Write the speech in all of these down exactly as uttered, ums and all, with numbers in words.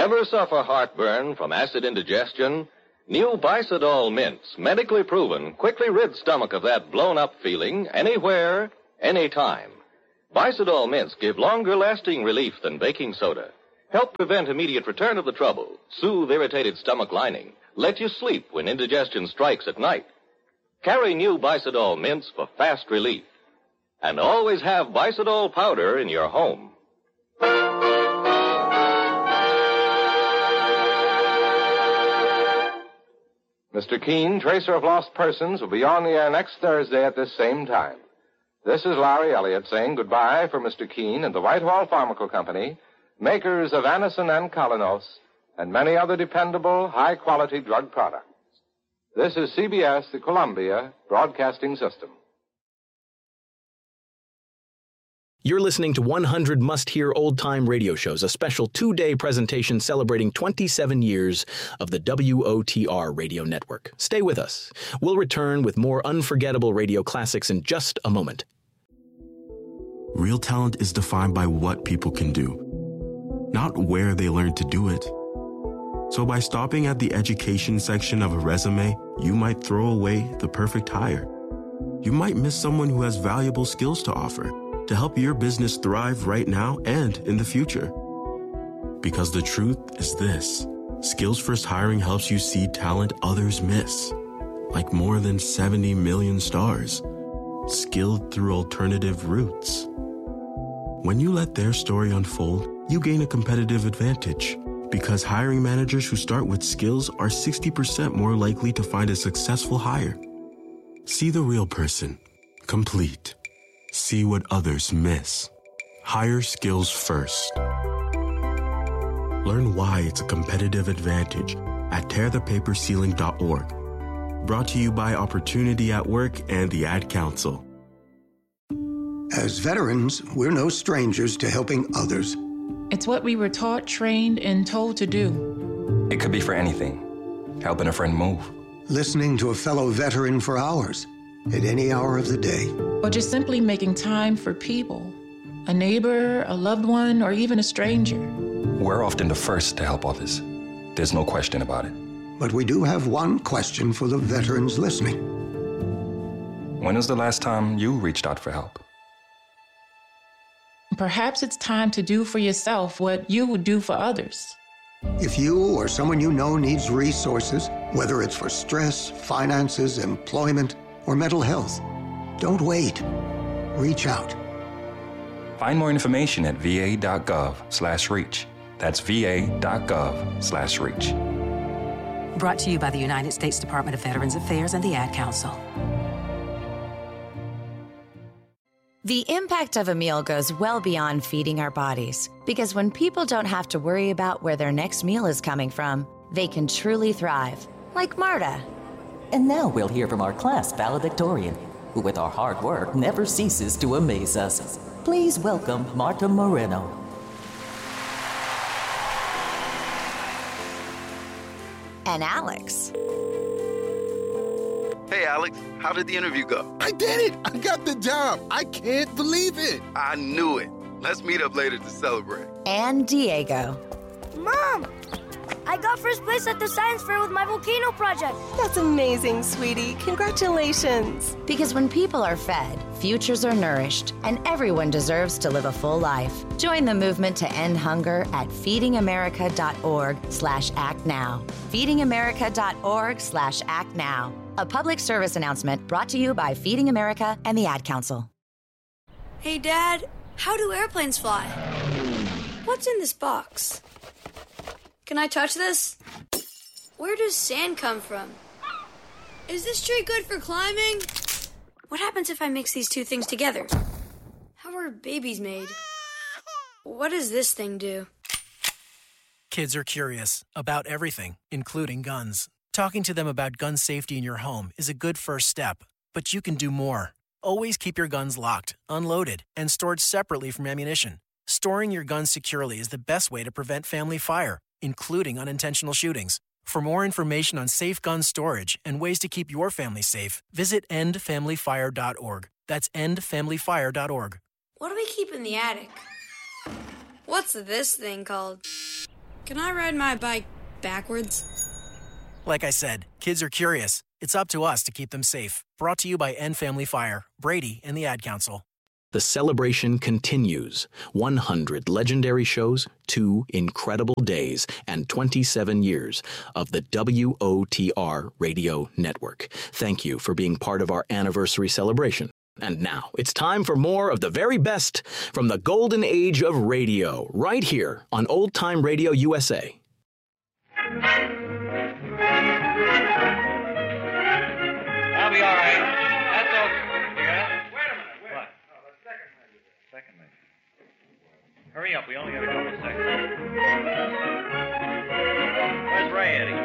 Ever suffer heartburn from acid indigestion? New Bicidol mints, medically proven, quickly rid stomach of that blown-up feeling anywhere, anytime. Bicidol mints give longer-lasting relief than baking soda. Help prevent immediate return of the trouble, soothe irritated stomach lining, let you sleep when indigestion strikes at night. Carry new Bicidol mints for fast relief. And always have Bicidol powder in your home. Mister Keene, Tracer of Lost Persons, will be on the air next Thursday at this same time. This is Larry Elliott saying goodbye for Mister Keene and the Whitehall Pharmaceutical Company, makers of Anacin and Colinos, and many other dependable, high-quality drug products. This is C B S, the Columbia Broadcasting System. You're listening to one hundred Must-Hear Old-Time Radio Shows, a special two-day presentation celebrating twenty-seven years of the W O T R radio network. Stay with us. We'll return with more unforgettable radio classics in just a moment. Real talent is defined by what people can do, not where they learn to do it. So by stopping at the education section of a resume, you might throw away the perfect hire. You might miss someone who has valuable skills to offer, to help your business thrive right now and in the future. Because the truth is this: Skills First Hiring helps you see talent others miss, like more than seventy million stars, skilled through alternative routes. When you let their story unfold, you gain a competitive advantage, because hiring managers who start with skills are sixty percent more likely to find a successful hire. See the real person, complete. See what others miss. Hire skills first. Learn why it's a competitive advantage at tear the paper ceiling dot org. Brought to you by Opportunity at Work and the Ad Council. As veterans, we're no strangers to helping others. It's what we were taught, trained, and told to do. It could be for anything. Helping a friend move. Listening to a fellow veteran for hours, at any hour of the day. Or just simply making time for people. A neighbor, a loved one, or even a stranger. We're often the first to help others. There's no question about it. But we do have one question for the veterans listening. When was the last time you reached out for help? Perhaps it's time to do for yourself what you would do for others. If you or someone you know needs resources, whether it's for stress, finances, employment, or mental health, don't wait. Reach out. Find more information at va.gov slash reach. That's va.gov slash reach. Brought to you by the United States Department of Veterans Affairs and the Ad Council. The impact of a meal goes well beyond feeding our bodies, because when people don't have to worry about where their next meal is coming from, they can truly thrive, like Marta. And now we'll hear from our class valedictorian, who with our hard work never ceases to amaze us. Please welcome Marta Moreno. And Alex. Hey, Alex, how did the interview go? I did it! I got the job! I can't believe it! I knew it. Let's meet up later to celebrate. And Diego. Mom! I got first place at the science fair with my volcano project. That's amazing, sweetie. Congratulations. Because when people are fed, futures are nourished, and everyone deserves to live a full life. Join the movement to end hunger at feedingamerica.org slash act now. feedingamerica.org slash act now. A public service announcement brought to you by Feeding America and the Ad Council. Hey, Dad, how do airplanes fly? What's in this box? Can I touch this? Where does sand come from? Is this tree good for climbing? What happens if I mix these two things together? How are babies made? What does this thing do? Kids are curious about everything, including guns. Talking to them about gun safety in your home is a good first step, but you can do more. Always keep your guns locked, unloaded, and stored separately from ammunition. Storing your guns securely is the best way to prevent family fire, including unintentional shootings. For more information on safe gun storage and ways to keep your family safe, visit end family fire dot org. That's end family fire dot org. What do we keep in the attic? What's this thing called? Can I ride my bike backwards? Like I said, kids are curious. It's up to us to keep them safe. Brought to you by End Family Fire, Brady, and the Ad Council. The celebration continues. one hundred legendary shows, two incredible days, and twenty-seven years of the W O T R Radio Network. Thank you for being part of our anniversary celebration. And now, it's time for more of the very best from the golden age of radio, right here on Old Time Radio U S A. I'll be all right. That's all. Yeah? Wait a minute. Wait what? No, the second measure. Second measure. Hurry up. We only got a couple of seconds. Where's Ray, Eddie?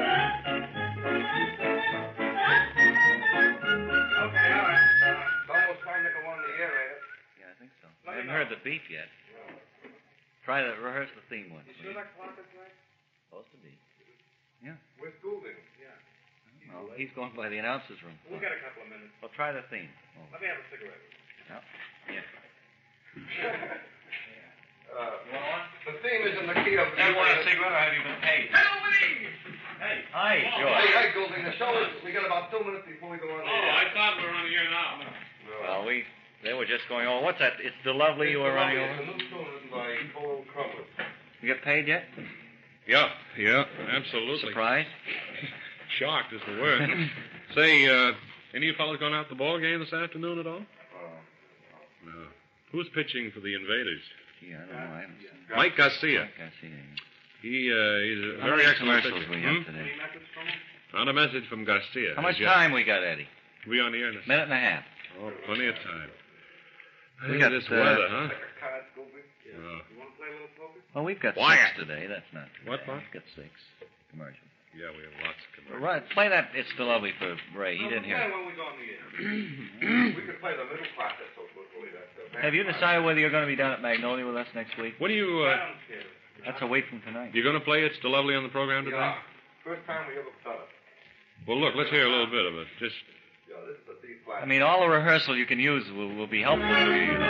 Okay, all right. It's almost time to go on the aerator. Yeah, I think so. I haven't heard the beat yet. Try to rehearse the theme once. You sure that clock is right? Supposed to be. Yeah. Where's Goulding? Yeah. Well, he's going by the announcer's room. We'll get a couple of minutes. Well, try the theme. Oh. Let me have a cigarette. No. Yeah. uh, you want one? The theme is in the key of... Do you want a cigarette or have you been paid? Hey. Hi, George. Hey, hey, Goulding, the show is... We got about two minutes before we go on the Oh, air. I thought we were on the air now. No. Well, we... They were just going over. What's that? It's the Lovely you were running over? It's a new tune written by Paul Crumlin. You get paid yet? Yeah, yeah, absolutely. Surprised? Shocked is the word. Say, uh, any of you fellas going out to the ball game this afternoon at all? No. Who's pitching for the Invaders? Gee, I don't know. I haven't seen him. Mike Garcia. Mike Garcia. He, uh, he's a How very many excellent commercials pitcher. we Hmm? have today? Found a message from Garcia. How much Yeah. time we got, Eddie? We on the air in a Minute and a half. Oh, plenty of time. We Hey, got this uh, weather, huh? Yeah. Oh. You want to play a little poker? Well, we've got Quiet. six today. That's not too What, bad. Bob? We've got six commercials. Yeah, we have lots of commercials. Right, play that It's Still Lovely for Ray. He didn't hear Play it. when we go on the air. We could play the little part that's so quickly. That's the Have you decided whether you're going to be down at Magnolia with us next week? What do you, uh... I don't care. That's a week from tonight. You going to play It's Still Lovely on the program today? Yeah. First time we ever done it. Well, look, let's hear a little bit of it. Just... Yeah, this is a D flat. I mean, all the rehearsal you can use will, will be helpful to you, you know.